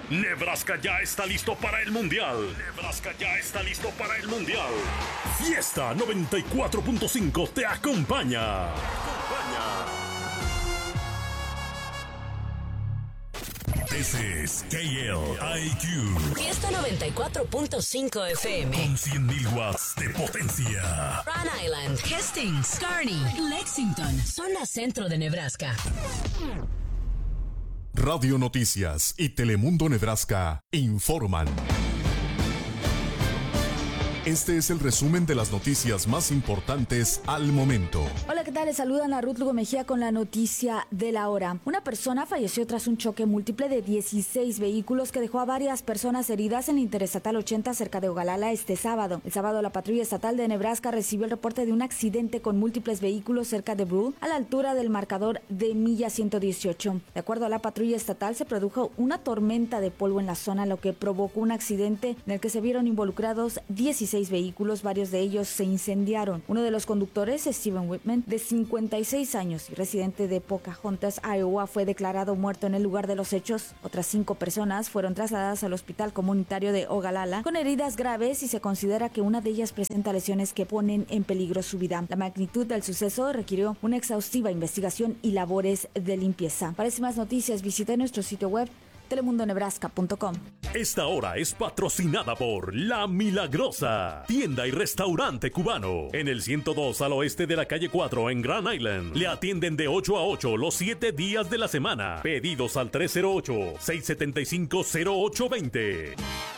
Nebraska ya está listo para el Mundial. Nebraska ya está listo para el Mundial. Fiesta 94.5 te acompaña. This is KLIQ. Fiesta 94.5 FM. Con 100.000 watts de potencia. Rhode Island, Hastings, Kearney, Lexington, zona centro de Nebraska. Radio Noticias y Telemundo Nebraska informan. Este es el resumen de las noticias más importantes al momento. Hola, ¿qué tal? Les saludan a Ruth Lugo Mejía con la noticia de la hora. Una persona falleció tras un choque múltiple de 16 vehículos que dejó a varias personas heridas en la Interestatal 80 cerca de Ogallala este sábado. El sábado, la Patrulla Estatal de Nebraska recibió el reporte de un accidente con múltiples vehículos cerca de Brule, a la altura del marcador de milla 118. De acuerdo a la Patrulla Estatal, se produjo una tormenta de polvo en la zona, lo que provocó un accidente en el que se vieron involucrados 16 vehículos, varios de ellos se incendiaron. Uno de los conductores, Steven Whitman, de 56 años y residente de Pocahontas, Iowa, fue declarado muerto en el lugar de los hechos. Otras 5 personas fueron trasladadas al hospital comunitario de Ogallala con heridas graves y se considera que una de ellas presenta lesiones que ponen en peligro su vida. La magnitud del suceso requirió una exhaustiva investigación y labores de limpieza. Para más noticias, visite nuestro sitio web telemundonebraska.com. Esta hora es patrocinada por La Milagrosa, tienda y restaurante cubano. En el 102 al oeste de la calle 4 en Grand Island. Le atienden de 8 a 8 los 7 días de la semana. Pedidos al 308-675-0820.